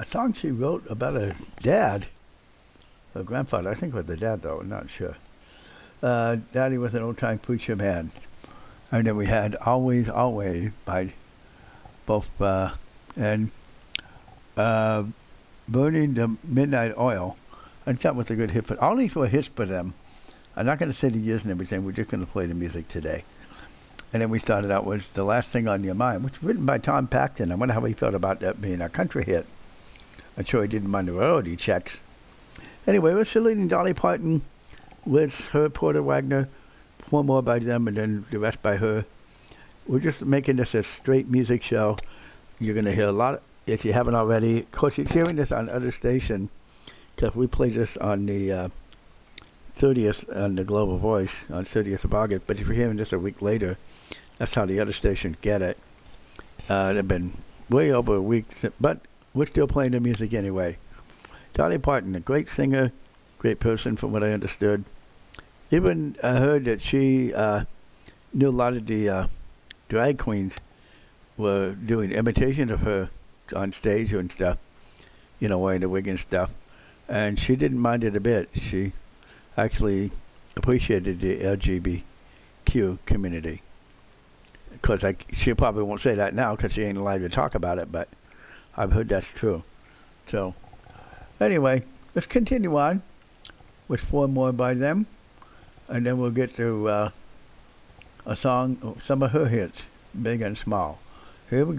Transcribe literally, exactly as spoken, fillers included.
a song she wrote about her dad, her grandfather. I think it was the dad, though. I'm not sure. Uh, Daddy was an old-time preacher man. And then we had Always, Always by both, uh, and uh, Burning the Midnight Oil. And that was a good hit. But all these were hits for them. I'm not going to say the years and everything. We're just going to play the music today. And then we started out with The Last Thing on Your Mind, which was written by Tom Paxton. I wonder how he felt about that being a country hit. I'm sure he didn't mind the royalty checks. Anyway, we're still leading Dolly Parton with her, Porter Wagner, four more by them, and then the rest by her. We're just making this a straight music show. You're going to hear a lot, of, if you haven't already. Of course, you're hearing this on other station, because we played this on the uh, thirtieth on the Global Voice, on thirtieth of August. But if you're hearing this a week later, that's how the other stations get it. Uh, they've been way over a week, but we're still playing the music anyway. Dolly Parton, a great singer, great person from what I understood. Even I heard that she uh, knew a lot of the uh, drag queens were doing imitation of her on stage and stuff, you know, wearing the wig and stuff. And she didn't mind it a bit. She actually appreciated the L G B T Q community. Of course, I, she probably won't say that now because she ain't allowed to talk about it, but I've heard that's true. So, anyway, let's continue on with four more by them, and then we'll get to uh, a song, some of her hits, big and small. Here we go.